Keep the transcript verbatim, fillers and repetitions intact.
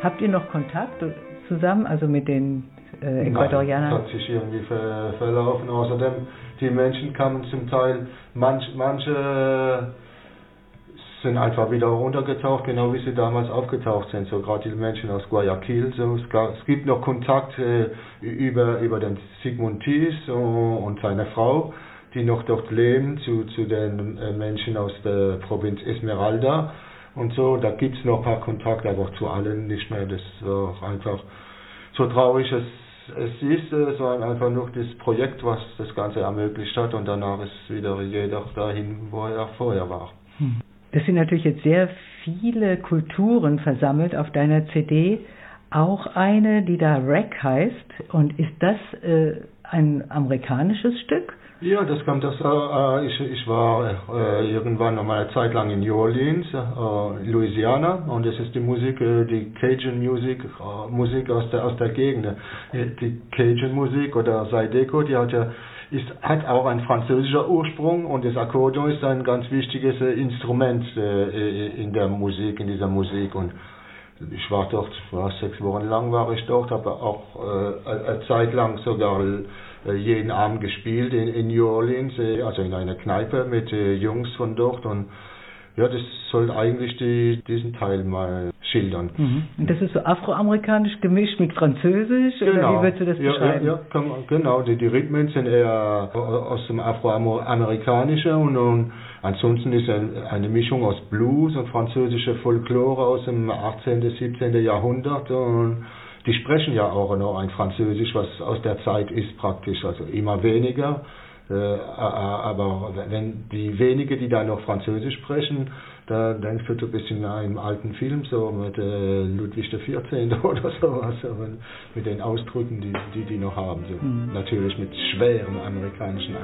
Habt ihr noch Kontakt zusammen, also mit den äh, Ecuadorianern? Nein, das hat sich irgendwie ver verlaufen. Außerdem, die Menschen kamen zum Teil, manch, manche sind einfach wieder runtergetaucht, genau wie sie damals aufgetaucht sind. So gerade die Menschen aus Guayaquil. So, es, gab, es gibt noch Kontakt äh, über, über den Sigmund Thies und, und seine Frau, die noch dort leben, zu, zu den äh, Menschen aus der Provinz Esmeralda und so. Da gibt es noch ein paar Kontakte, aber zu allen nicht mehr. Das ist auch einfach so traurig es, es ist. Es war einfach nur das Projekt, was das Ganze ermöglicht hat, und danach ist wieder jeder dahin, wo er vorher war. Hm. Das sind natürlich jetzt sehr viele Kulturen versammelt auf deiner C D. Auch eine, die da Rec heißt. Und ist das äh, ein amerikanisches Stück? Ja, das kommt das. Äh, ich, ich war äh, irgendwann noch mal eine Zeit lang in New Orleans, äh, Louisiana, und das ist die Musik, äh, die Cajun Musik, äh, Musik aus der aus der Gegend. Die Cajun Musik oder Zydeco, die hat ja ist, hat auch ein französischer Ursprung, und das Akkordeon ist ein ganz wichtiges äh, Instrument äh, in der Musik, in dieser Musik. Und ich war dort, war sechs Wochen lang war ich dort, habe auch äh, eine Zeit lang sogar äh, jeden Abend gespielt in, in New Orleans, äh, also in einer Kneipe mit äh, Jungs von dort, und ja, das soll eigentlich die, diesen Teil mal schildern. Mhm. Und das ist so afroamerikanisch gemischt mit Französisch, genau. Oder wie würdest du das ja, beschreiben? Ja, ja kann, genau, die, die Rhythmen sind eher aus dem Afroamerikanischen, und, und ansonsten ist eine, eine Mischung aus Blues und französische Folklore aus dem achtzehnten, siebzehnten Jahrhundert, und die sprechen ja auch noch ein Französisch, was aus der Zeit ist praktisch, also immer weniger. Äh, aber wenn die wenigen, die da noch Französisch sprechen, da denkst du ein bisschen an einen alten Film, so mit äh, Ludwig der vierzehnten oder sowas, mit den Ausdrücken, die die, die noch haben. So. Mhm. Natürlich mit schwerem amerikanischen